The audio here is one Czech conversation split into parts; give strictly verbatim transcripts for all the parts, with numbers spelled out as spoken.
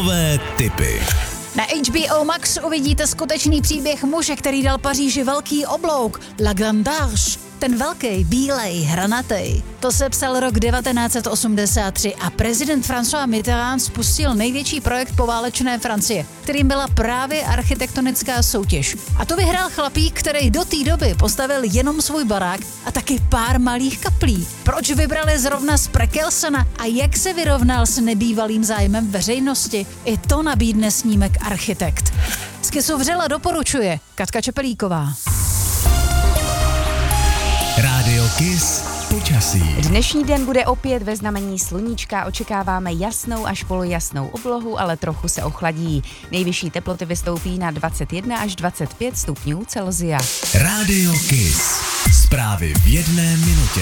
Kissové tipy. Na H B O Max uvidíte skutečný příběh muže, který dal Paříži velký oblouk. La Grande Arche. Ten velký, bílej, hranatej. To se psal rok devatenáct set osmdesát tři a prezident François Mitterrand spustil největší projekt poválečné Francie, kterým byla právě architektonická soutěž. A to vyhrál chlapík, který do té doby postavil jenom svůj barák a taky pár malých kaplí. Proč vybrali zrovna z Prekelsena a jak se vyrovnal s nebývalým zájmem veřejnosti? I to nabídne snímek Architekt. Z Kissu vřele doporučuje Katka Čepelíková. Rádio Kiss počasí. Dnešní den bude opět ve znamení sluníčka, očekáváme jasnou až polojasnou oblohu, ale trochu se ochladí. Nejvyšší teploty vystoupí na dvacet jedna až dvacet pět stupňů Celsia. Rádio Kiss. Zprávy v jedné minutě.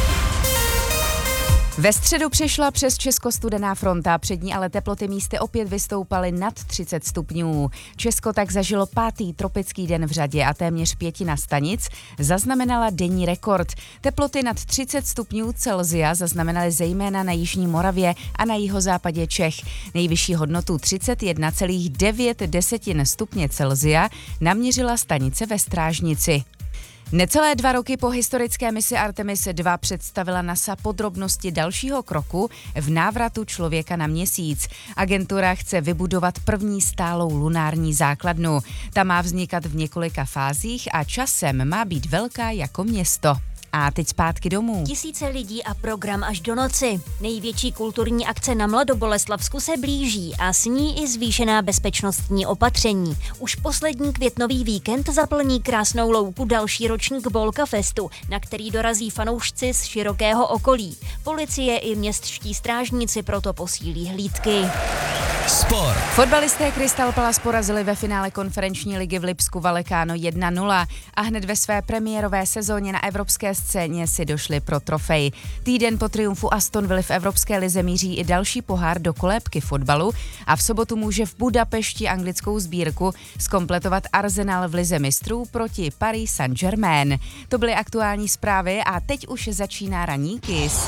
Ve středu přišla přes Česko studená fronta, před ní ale teploty místy opět vystoupaly nad třicet stupňů. Česko tak zažilo pátý tropický den v řadě a téměř pětina stanic zaznamenala denní rekord. Teploty nad třicet stupňů Celsia zaznamenaly zejména na jižní Moravě a na jihozápadě Čech. Nejvyšší hodnotu třicet jedna celá devět stupně Celsia naměřila stanice ve Strážnici. Necelé dva roky po historické misi Artemis dva představila NASA podrobnosti dalšího kroku v návratu člověka na měsíc. Agentura chce vybudovat první stálou lunární základnu. Ta má vznikat v několika fázích a časem má být velká jako město. A teď zpátky domů. Tisíce lidí a program až do noci. Největší kulturní akce na Mladoboleslavsku se blíží a s ní i zvýšená bezpečnostní opatření. Už poslední květnový víkend zaplní krásnou louku další ročník Bolka Festu, na který dorazí fanoušci z širokého okolí. Policie i městští strážníci proto posílí hlídky. Sport. Fotbalisté Crystal Palace porazili ve finále konferenční ligy v Lipsku Vallecano jedna nula a hned ve své premiérové sezóně na evropské scéně si došli pro trofej. Týden po triumfu Aston Villa v evropské lize míří i další pohár do kolébky fotbalu a v sobotu může v Budapešti anglickou sbírku zkompletovat Arsenal v lize mistrů proti Paris Saint-Germain. To byly aktuální zprávy a teď už začíná ranní Kiss.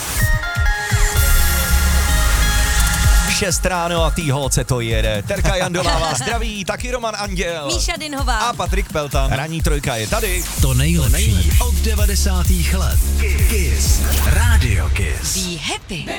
šest ráno a tý holce to jede. Terka Jandová vás zdraví, taky Roman Anděl. Míša Dinhová. A Patrik Peltan. Ranní trojka je tady. To nejlepší od devadesátých let. Kiss. Rádio Kiss. Be happy.